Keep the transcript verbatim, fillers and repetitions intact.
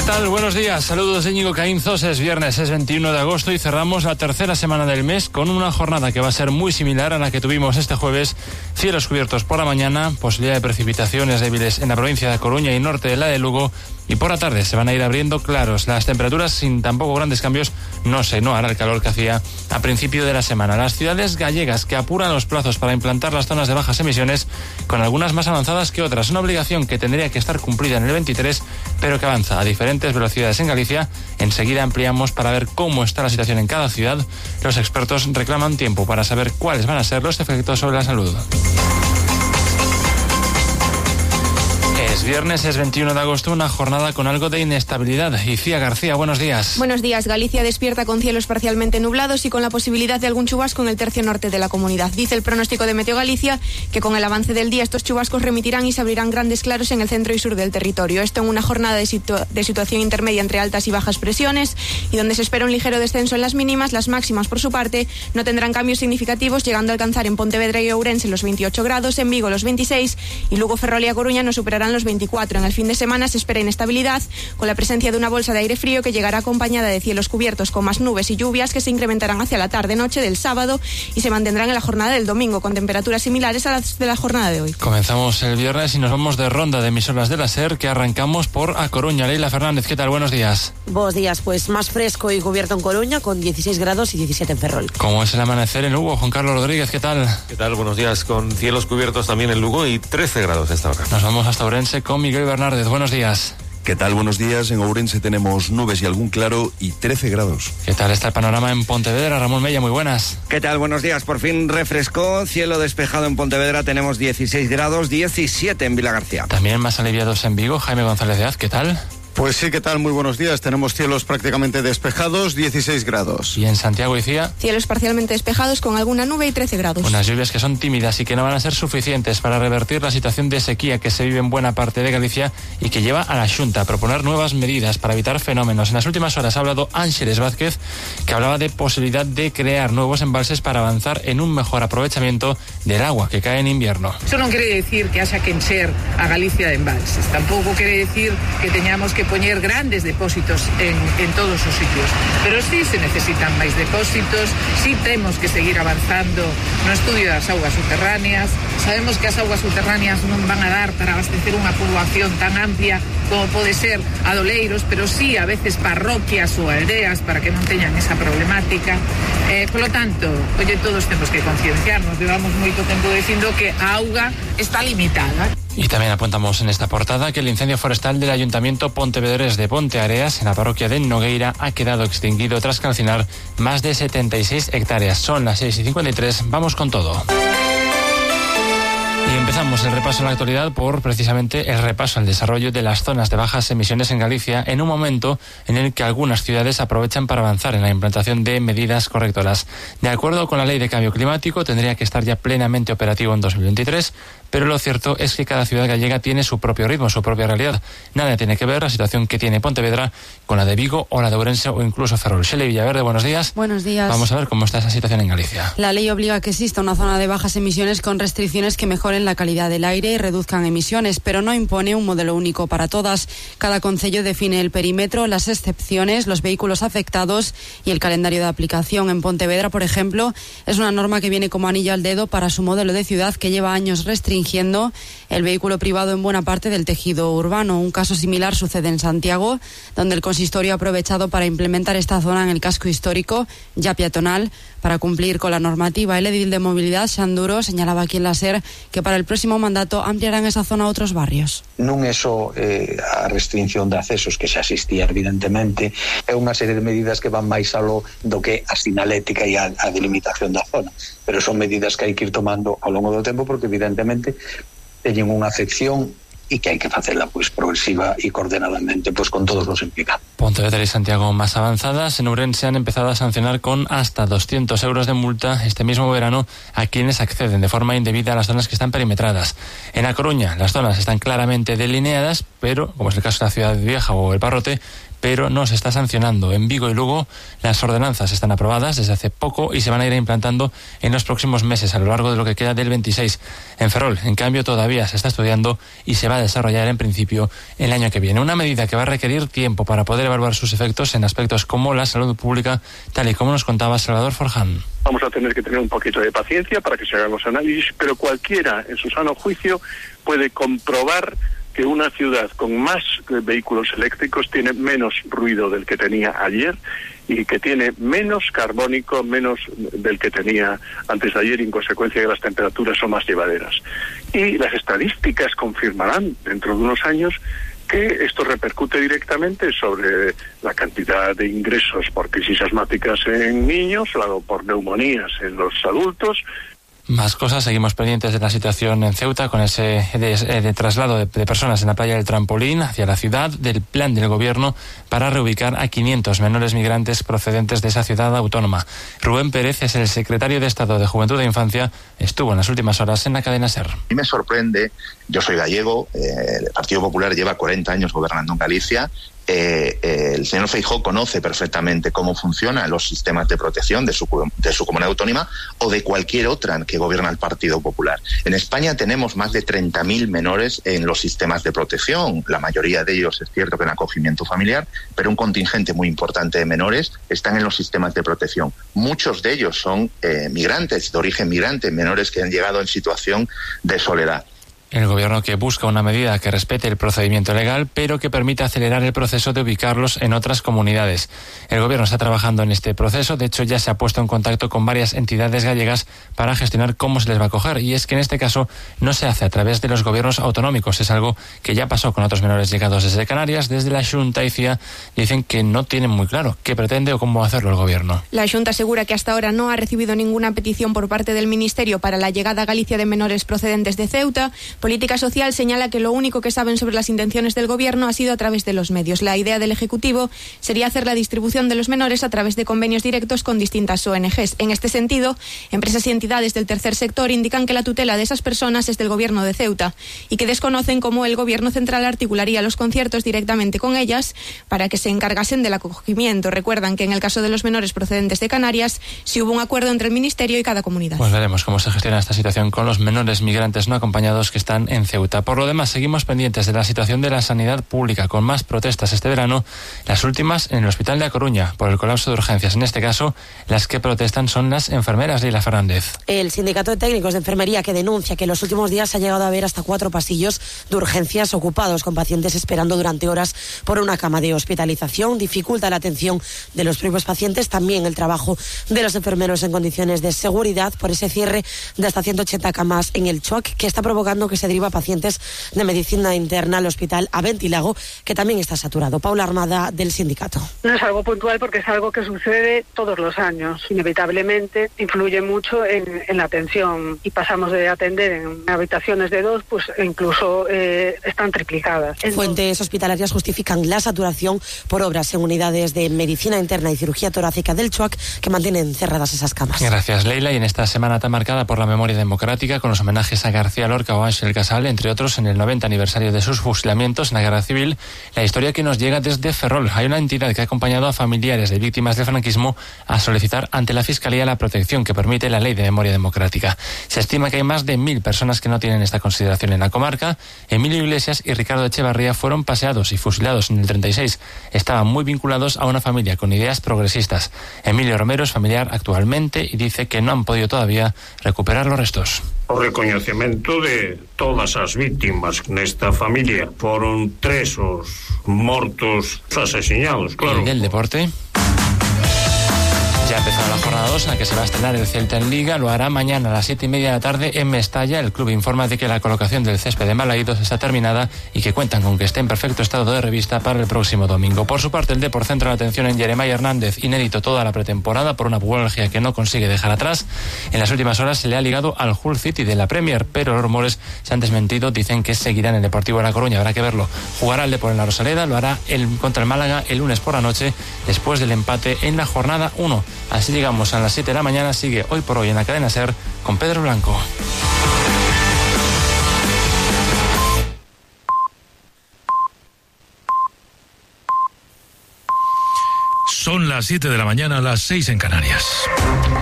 tal? Buenos días, saludos de Íñigo Caínzos. Es viernes, es veintiuno de agosto y cerramos la tercera semana del mes con una jornada que va a ser muy similar a la que tuvimos este jueves. Cielos cubiertos por la mañana, posibilidad de precipitaciones débiles en la provincia de Coruña y norte de la de Lugo, y por la tarde se van a ir abriendo claros. Las temperaturas sin tampoco grandes cambios, no sé, no hará el calor que hacía a principio de la semana. Las ciudades gallegas que apuran los plazos para implantar las zonas de bajas emisiones, con algunas más avanzadas que otras. Una obligación que tendría que estar cumplida en el veintitrés, pero que avanza a diferentes velocidades en Galicia. Enseguida ampliamos para ver cómo está la situación en cada ciudad. Los expertos reclaman tiempo para saber cuáles van a ser los efectos sobre la salud. Es viernes, es veintiuno de agosto, una jornada con algo de inestabilidad. Icía García, buenos días. Buenos días. Galicia despierta con cielos parcialmente nublados y con la posibilidad de algún chubasco en el tercio norte de la comunidad. Dice el pronóstico de Meteo Galicia que con el avance del día estos chubascos remitirán y se abrirán grandes claros en el centro y sur del territorio. Esto en una jornada de, situ- de situación intermedia entre altas y bajas presiones, y donde se espera un ligero descenso en las mínimas. Las máximas, por su parte, no tendrán cambios significativos, llegando a alcanzar en Pontevedra y Ourense los veintiocho grados, en Vigo los veintiséis y Lugo, Ferrol y A Coruña no superarán los veinticuatro. En el fin de semana se espera inestabilidad, con la presencia de una bolsa de aire frío que llegará acompañada de cielos cubiertos con más nubes y lluvias, que se incrementarán hacia la tarde-noche del sábado y se mantendrán en la jornada del domingo, con temperaturas similares a las de la jornada de hoy. Comenzamos el viernes y nos vamos de ronda de emisoras de la SER, que arrancamos por A Coruña. Leila Fernández, ¿qué tal? Buenos días. Buenos días, pues más fresco y cubierto en Coruña, con dieciséis grados y diecisiete en Ferrol. ¿Cómo es el amanecer en Lugo? Juan Carlos Rodríguez, ¿qué tal? ¿Qué tal? Buenos días, con cielos cubiertos también en Lugo y trece grados a esta hora. Nos vamos hasta Ourense con Miguel Bernárdez. Buenos días. ¿Qué tal? Buenos días. En Ourense tenemos nubes y algún claro y trece grados. ¿Qué tal está el panorama en Pontevedra? Ramón Mella, muy buenas. ¿Qué tal? Buenos días. Por fin refrescó, cielo despejado en Pontevedra, tenemos dieciséis grados, diecisiete en Vilagarcía. También más aliviados en Vigo. Jaime González de Az, ¿qué tal? Pues sí, ¿qué tal? Muy buenos días. Tenemos cielos prácticamente despejados, dieciséis grados. ¿Y en Santiago, Icía? Cielos parcialmente despejados con alguna nube y trece grados. Unas lluvias que son tímidas y que no van a ser suficientes para revertir la situación de sequía que se vive en buena parte de Galicia, y que lleva a la Xunta a proponer nuevas medidas para evitar fenómenos. En las últimas horas ha hablado Ángeles Vázquez, que hablaba de posibilidad de crear nuevos embalses para avanzar en un mejor aprovechamiento del agua que cae en invierno. Eso non quere decir que haya que encher a Galicia de embalses. Tampouco quere decir que teñamos que poñer grandes depósitos en, en todos os sitios, pero sí se necesitan máis depósitos, sí temos que seguir avanzando no estudio das augas subterráneas. Sabemos que as augas subterráneas non van a dar para abastecer unha poboación tan amplia como pode ser Adoleiros, pero sí a veces parroquias ou aldeas para que non teñan esa problemática. Eh, por lo tanto, oye, todos temos que concienciarnos. Llevamos moito tempo dicindo que a auga está limitada. Y también apuntamos en esta portada que el incendio forestal del Ayuntamiento pontevedrés de Ponteareas, en la parroquia de Nogueira, ha quedado extinguido tras calcinar más de setenta y seis hectáreas. Son las seis y cincuenta y tres, vamos con todo. Y empezamos el repaso en la actualidad por precisamente el repaso al desarrollo de las zonas de bajas emisiones en Galicia, en un momento en el que algunas ciudades aprovechan para avanzar en la implantación de medidas correctoras. De acuerdo con la Ley de Cambio Climático, tendría que estar ya plenamente operativo en dos mil veintitrés, pero lo cierto es que cada ciudad gallega tiene su propio ritmo, su propia realidad. Nada tiene que ver la situación que tiene Pontevedra con la de Vigo o la de Ourense o incluso Ferrol. Shelley Villaverde, buenos días. Buenos días. Vamos a ver cómo está esa situación en Galicia. La ley obliga a que exista una zona de bajas emisiones con restricciones que mejoren la calidad del aire y reduzcan emisiones, pero no impone un modelo único para todas. Cada concello define el perímetro, las excepciones, los vehículos afectados y el calendario de aplicación. En Pontevedra, por ejemplo, es una norma que viene como anillo al dedo para su modelo de ciudad, que lleva años restringiendo el vehículo privado en buena parte del tejido urbano. Un caso similar sucede en Santiago, donde el consistorio ha aprovechado para implementar esta zona en el casco histórico, ya peatonal, para cumplir con la normativa. El edil de movilidad, Xanduro, señalaba aquí en la SER que para el próximo mandato ampliarán esa zona a otros barrios. Non é só eh, a restricción de accesos, que xa existía evidentemente, é unha serie de medidas que van máis aló do que a sinalética e a, a delimitación da zona, pero son medidas que hai que ir tomando ao longo do tempo, porque evidentemente teñen unha afección y que hay que hacerla pues progresiva y coordinadamente pues con todos los implicados. Pontevedra y Santiago más avanzadas. En Ourense han empezado a sancionar con hasta doscientos euros de multa este mismo verano a quienes acceden de forma indebida a las zonas que están perimetradas. En A Coruña las zonas están claramente delineadas, pero, como es el caso de la Ciudad Vieja o el Parrote, pero no se está sancionando. En Vigo y Lugo las ordenanzas están aprobadas desde hace poco y se van a ir implantando en los próximos meses, a lo largo de lo que queda del veintiséis. En Ferrol, en cambio, todavía se está estudiando y se va a desarrollar en principio el año que viene. Una medida que va a requerir tiempo para poder evaluar sus efectos en aspectos como la salud pública, tal y como nos contaba Salvador Forján. Vamos a tener que tener un poquito de paciencia para que se hagan los análisis, pero cualquiera en su sano juicio puede comprobar que una ciudad con más vehículos eléctricos tiene menos ruido del que tenía ayer y que tiene menos carbónico, menos del que tenía antes de ayer, y en consecuencia que las temperaturas son más llevaderas. Y las estadísticas confirmarán dentro de unos años que esto repercute directamente sobre la cantidad de ingresos por crisis asmáticas en niños o por neumonías en los adultos. Más cosas, seguimos pendientes de la situación en Ceuta con ese de, de traslado de, de personas en la playa del Trampolín hacia la ciudad, del plan del gobierno para reubicar a quinientos menores migrantes procedentes de esa ciudad autónoma. Rubén Pérez es el secretario de Estado de Juventud e Infancia, estuvo en las últimas horas en la cadena SER. Y me sorprende, yo soy gallego, eh, el Partido Popular lleva cuarenta años gobernando en Galicia. Eh, eh, el señor Feijóo conoce perfectamente cómo funcionan los sistemas de protección de su, de su comunidad autónoma o de cualquier otra que gobierna el Partido Popular. En España tenemos más de treinta mil menores en los sistemas de protección. La mayoría de ellos es cierto que en acogimiento familiar, pero un contingente muy importante de menores están en los sistemas de protección. Muchos de ellos son eh, migrantes, de origen migrante, menores que han llegado en situación de soledad. El gobierno que busca una medida que respete el procedimiento legal, pero que permita acelerar el proceso de ubicarlos en otras comunidades. El gobierno está trabajando en este proceso, de hecho ya se ha puesto en contacto con varias entidades gallegas para gestionar cómo se les va a acoger, y es que en este caso no se hace a través de los gobiernos autonómicos, es algo que ya pasó con otros menores llegados desde Canarias. Desde la Xunta y C I A dicen que no tienen muy claro qué pretende o cómo hacerlo el gobierno. La Xunta asegura que hasta ahora no ha recibido ninguna petición por parte del Ministerio para la llegada a Galicia de menores procedentes de Ceuta. Política Social señala que lo único que saben sobre las intenciones del gobierno ha sido a través de los medios. La idea del Ejecutivo sería hacer la distribución de los menores a través de convenios directos con distintas O N Ges. En este sentido, empresas y entidades del tercer sector indican que la tutela de esas personas es del gobierno de Ceuta y que desconocen cómo el gobierno central articularía los conciertos directamente con ellas para que se encargasen del acogimiento. Recuerdan que en el caso de los menores procedentes de Canarias sí hubo un acuerdo entre el Ministerio y cada comunidad. Pues veremos cómo se gestiona esta situación con los menores migrantes no acompañados que están en Ceuta. Por lo demás, seguimos pendientes de la situación de la sanidad pública, con más protestas este verano, las últimas en el Hospital de A Coruña, por el colapso de urgencias. En este caso, las que protestan son las enfermeras. Leila Fernández. El sindicato de técnicos de enfermería, que denuncia que en los últimos días ha llegado a haber hasta cuatro pasillos de urgencias ocupados, con pacientes esperando durante horas por una cama de hospitalización, dificulta la atención de los propios pacientes, también el trabajo de los enfermeros en condiciones de seguridad por ese cierre de hasta ciento ochenta camas en el Chuac, que está provocando que se deriva pacientes de medicina interna al hospital Aventilago, que también está saturado. Paula Armada, del sindicato. No es algo puntual porque es algo que sucede todos los años. Inevitablemente influye mucho en, en la atención, y pasamos de atender en habitaciones de dos, pues incluso eh, están triplicadas. Entonces, fuentes hospitalarias justifican la saturación por obras en unidades de medicina interna y cirugía torácica del Chuac, que mantienen cerradas esas camas. Gracias, Leila. Y en esta semana tan marcada por la memoria democrática, con los homenajes a García Lorca o Ángel Casal, entre otros, en el noventa aniversario de sus fusilamientos en la Guerra Civil, la historia que nos llega desde Ferrol. Hay una entidad que ha acompañado a familiares de víctimas del franquismo a solicitar ante la Fiscalía la protección que permite la Ley de Memoria Democrática. Se estima que hay más de mil personas que no tienen esta consideración en la comarca. Emilio Iglesias y Ricardo Echevarría fueron paseados y fusilados en el treinta y seis. Estaban muy vinculados a una familia con ideas progresistas. Emilio Romero es familiar actualmente y dice que no han podido todavía recuperar los restos. O recoñecemento de todas as víctimas nesta familia. Foron tres os mortos asesinados, claro. ¿Y del deporte? Ya ha empezado la jornada dos en la que se va a estrenar el Celta en Liga. Lo hará mañana a las siete y media de la tarde en Mestalla. El club informa de que la colocación del césped de Malaídos está terminada y que cuentan con que esté en perfecto estado de revista para el próximo domingo. Por su parte, el Depor centra la atención en Jeremiah Hernández, inédito toda la pretemporada por una pubalgia que no consigue dejar atrás. En las últimas horas se le ha ligado al Hull City de la Premier, pero los rumores se han desmentido. Dicen que seguirá en el Deportivo de La Coruña. Habrá que verlo. Jugará el Depor en la Rosaleda. Lo hará el, contra el Málaga el lunes por la noche, después del empate en la jornada uno. Así llegamos a las siete de la mañana. Sigue Hoy por Hoy en la cadena SER con Pedro Blanco. las siete de la mañana, a las seis en Canarias.